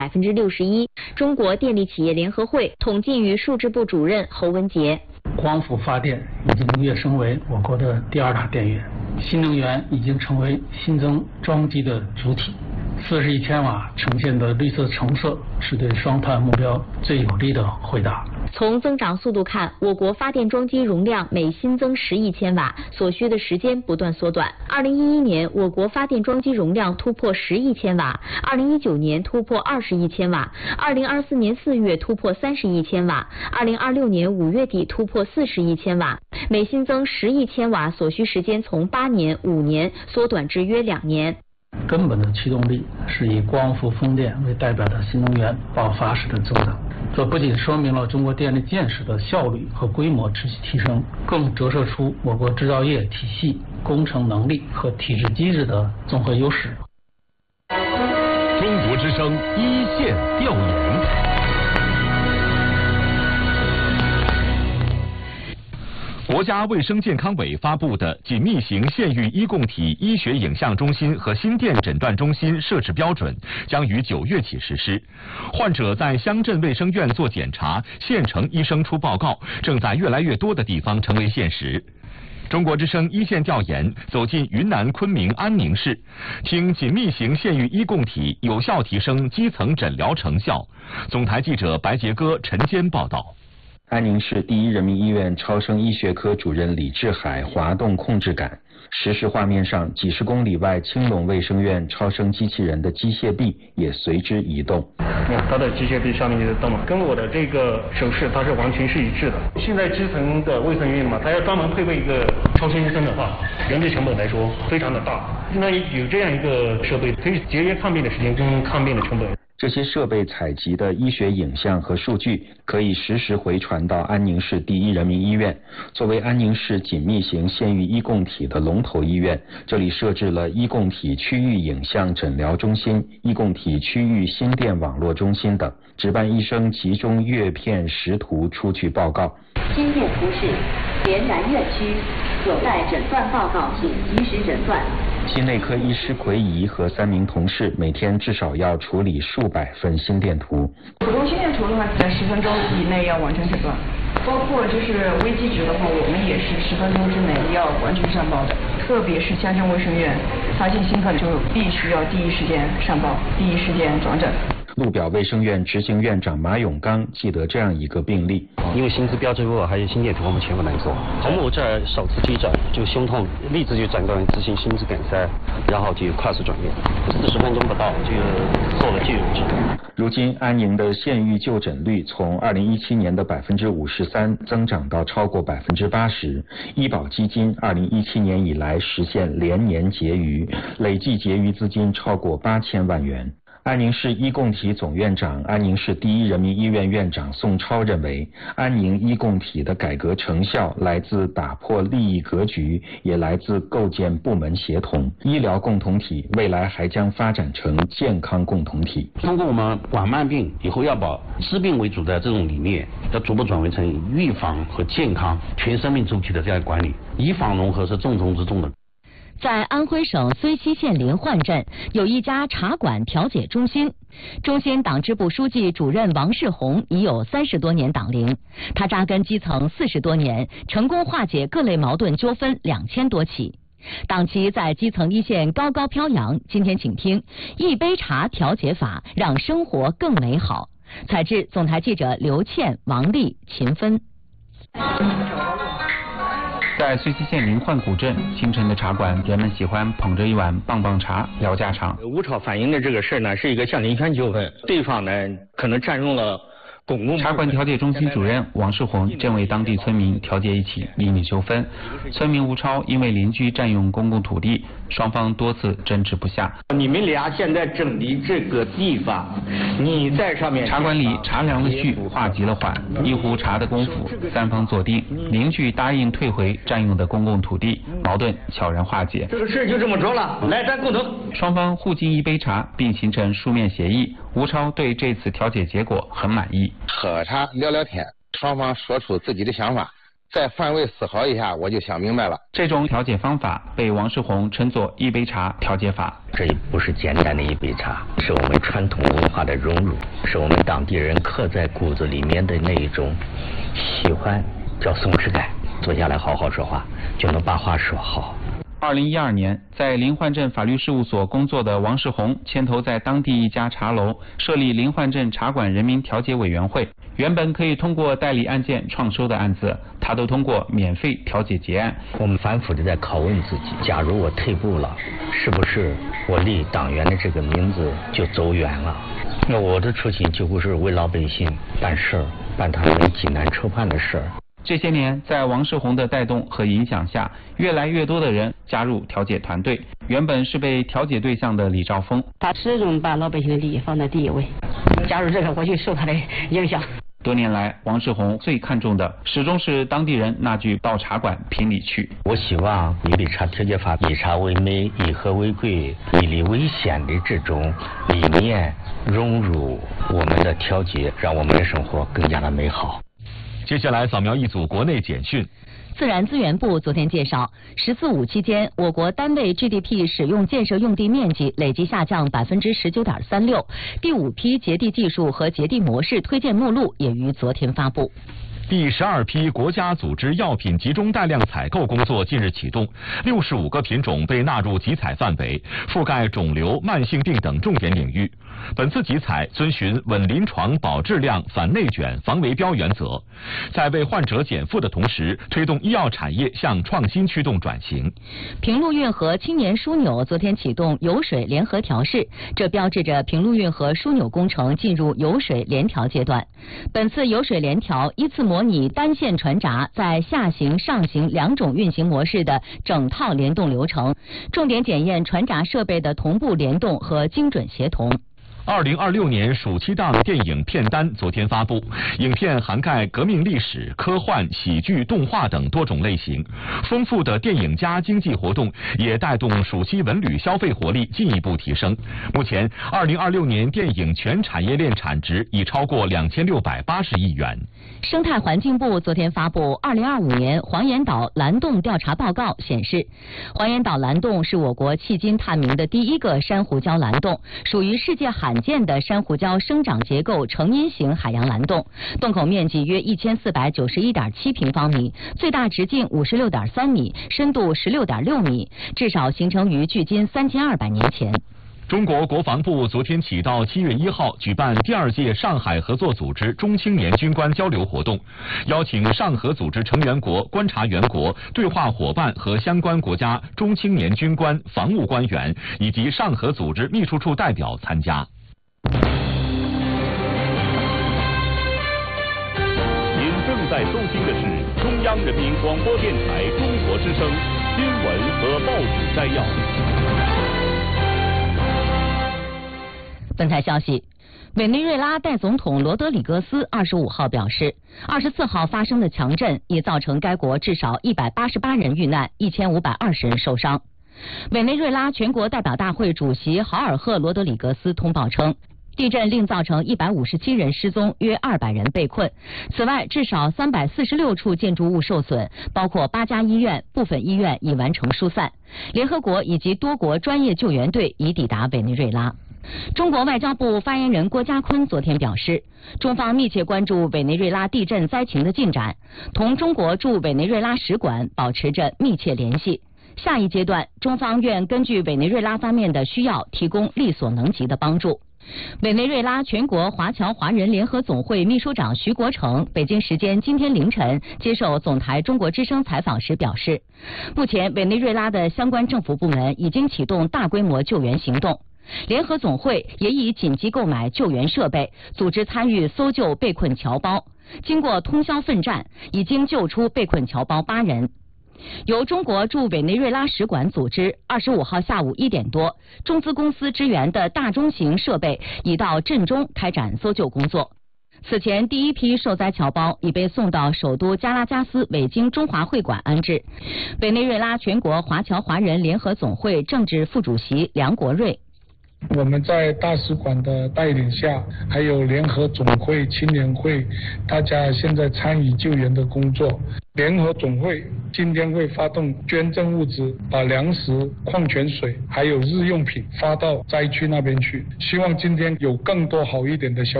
61%。中国电力企业联合会统计与数字部主任侯文杰： 光伏发电已经跃升为我国的第2大电源，新能源已经成为新增装机的主体。41千瓦呈现的绿色橙色是对双碳目标最有力的回答。 从增长速度看，我国发电装机容量每新增10亿千瓦，所需的时间不断缩短。2011年，我国发电装机容量突破10亿千瓦，2019年突破20亿千瓦，2024年4月突破30亿千瓦，2026年5月底突破40亿千瓦。每新增10亿千瓦所需时间从8年、5年缩短至约2年。 根本的驱动力是以光伏、风电为代表的新能源爆发式的增长。这不仅说明了中国电力建设的效率和规模持续提升，更折射出我国制造业体系、工程能力和体制机制的综合优势。 中国之声一线调研。国家卫生健康委发布的紧密型县域医共体医学影像中心和心电诊断中心设置标准将于9月起实施。患者在乡镇卫生院做检查，县城医生出报告，正在越来越多的地方成为现实。中国之声一线调研走进云南昆明安宁市，听紧密型县域医共体有效提升基层诊疗成效。总台记者白杰哥、陈坚报道。 安宁市第一人民医院超声医学科主任李志海滑动控制杆，实时画面上几十公里外青龙卫生院超声机器人的机械臂也随之移动。 它的机械臂上面就动了，跟我的这个手势它是完全是一致的。现在基层的卫生院嘛，它要专门配备一个超声医生的话，人力成本来说非常的大。现在有这样一个设备，可以节约看病的时间跟看病的成本。 这些设备采集的医学影像和数据可以实时回传到安宁市第一人民医院。作为安宁市紧密型县域医共体的龙头医院，这里设置了医共体区域影像诊疗中心、医共体区域心电网络中心等，值班医生集中阅片识图出具报告。 心电图示连南院区，有待诊断报告，请及时诊断。 心内科医师奎仪和3名同事每天至少要处理数百份心电图。 普通心电图的话，在10分钟以内要完成诊断，包括就是危机值的话，我们也是10分钟之内要完成上报的。特别是乡镇卫生院发现心跳就必须要第一时间上报，第一时间转诊。 路表卫生院执行院长马永刚记得这样一个病例， 因为心指标之后还有心电图我们全部来做，从我这儿首次急诊就胸痛，立即就诊断执行心肌梗塞，然后就快速转院，40分钟不到就做了介入治疗。 如今安宁的县域就诊率从2017年的53%增长到超过80%，医保基金2017年以来实现连年结余，累计结余资金超过8000万元。安宁市医共体总院长、安宁市第一人民医院院长宋超认为，安宁医共体的改革成效来自打破利益格局，也来自构建部门协同。医疗共同体未来还将发展成健康共同体。 通过我们管慢病以后要把治病为主的这种理念，要逐步转为成预防和健康全生命周期的这样管理，医防融合是重中之重的。 在安徽省睢溪县临焕镇有一家茶馆调解中心，中心党支部书记主任王世红已有30多年党龄，他扎根基层40多年，成功化解各类矛盾纠纷2000多起。党旗在基层一线高高飘扬。今天请听一杯茶调解法，让生活更美好。采制总台记者刘倩、王丽、秦芬。 在睢溪县临焕古镇，清晨的茶馆，人们喜欢捧着一碗棒棒茶聊家常。 吴超反映的这个事呢，是一个相邻权纠纷，对方呢可能占用了公共。 茶馆调解中心主任王世红正为当地村民调解一起秘密纠纷。村民吴超因为邻居占用公共土地，双方多次争执不下。 你们俩现在整理这个地方，你在上面。 茶馆里茶凉了续，话急了缓，一壶茶的功夫，3方坐定，邻居答应退回占用的公共土地，矛盾悄然化解。 这个事就这么着了，来咱共同。 双方互敬一杯茶，并形成书面协议。吴超对这次调解结果很满意。 喝茶聊聊天，双方说出自己的想法， 在换位思考一下，我就想明白了。 这种调解方法被王世宏称作一杯茶调解法。 这不是简单的一杯茶，是我们传统文化的融入，是我们当地人刻在骨子里面的那一种喜欢，叫松弛感。坐下来好好说话，就能把话说好。 2012年，在临焕镇法律事务所工作的王世宏牵头在当地一家茶楼设立临焕镇茶馆人民调解委员会。原本可以通过代理案件创收的案子，他都通过免费调解结案。 我们反复的在拷问自己：假如我退步了，是不是我离党员的这个名字就走远了？那我的初心几乎是为老百姓办事儿，办他们济难愁盼的事儿。 这些年，在王世宏的带动和影响下，越来越多的人加入调解团队。原本是被调解对象的李兆峰， 他始终把老百姓的利益放在第一位。加入这个，我就受他的影响。 多年来，王世宏最看重的始终是当地人那句到茶馆评理去。 我希望一杯茶调解法，以茶为美，以和为贵，以礼为先的这种理念融入我们的调解，让我们的生活更加的美好。 接下来扫描一组国内简讯。 自然资源部昨天介绍，“14·5”期间，我国单位 GDP 使用建设用地面积累计下降19.36%。第5批节地技术和节地模式推荐目录也于昨天发布。 第12批国家组织药品集中带量采购工作近日启动，65个品种被纳入集采范围，覆盖肿瘤、慢性病等重点领域。本次集采遵循稳临床、保质量、反内卷、防围标原则，在为患者减负的同时，推动医药产业向创新驱动转型。 平陆运河青年枢纽昨天启动油水联合调试，这标志着平陆运河枢纽工程进入油水联调阶段。本次油水联调依次模拟单线船闸在下行、上行两种运行模式的整套联动流程，重点检验船闸设备的同步联动和精准协同。 2026年暑期档电影片单昨天发布，影片涵盖革命历史、科幻、喜剧、动画等多种类型，丰富的电影加经济活动也带动暑期文旅消费活力进一步提升。目前，2026年电影全产业链产值已超过2680亿元。 生态环境部昨天发布2025年黄岩岛蓝洞调查报告，显示，黄岩岛蓝洞是我国迄今探明的第一个珊瑚礁蓝洞，属于世界罕见的珊瑚礁生长结构成因型海洋蓝洞，洞口面积约1491.7平方米，最大直径56.3米，深度16.6米，至少形成于距今3200年前。 中国国防部昨天起到7月1号举办第2届上海合作组织中青年军官交流活动，邀请上合组织成员国、观察员国、对话伙伴和相关国家中青年军官、防务官员以及上合组织秘书处代表参加。 您正在收听的是中央人民广播电台中国之声新闻和报纸摘要。 本台消息，委内瑞拉代总统罗德里戈斯25号表示，24号发生的强震已造成该国至少188人遇难，1520人受伤。委内瑞拉全国代表大会主席豪尔赫·罗德里戈斯通报称，地震另造成157人失踪，约200人被困。此外，至少346处建筑物受损，包括8家医院，部分医院已完成疏散。联合国以及多国专业救援队已抵达委内瑞拉。中国外交部发言人郭家坤昨天表示，中方密切关注委内瑞拉地震灾情的进展，同中国驻委内瑞拉使馆保持着密切联系。下一阶段，中方愿根据委内瑞拉方面的需要，提供力所能及的帮助。委内瑞拉全国华侨华人联合总会秘书长徐国成北京时间今天凌晨接受总台中国之声采访时表示，目前委内瑞拉的相关政府部门已经启动大规模救援行动，联合总会也已紧急购买救援设备，组织参与搜救被困侨胞。经过通宵奋战，已经救出被困侨胞8人。由中国驻委内瑞拉使馆组织25号下午1点多，中资公司支援的大中型设备已到震中开展搜救工作。此前，第一批受灾侨胞已被送到首都加拉加斯伪经中华会馆安置。委内瑞拉全国华侨华人联合总会政治副主席梁国瑞， 我们在大使馆的带领下，还有联合总会、青年会，大家现在参与救援的工作。 联合总会今天会发动捐赠物资，把粮食、矿泉水还有日用品发到灾区那边去，希望今天有更多好一点的消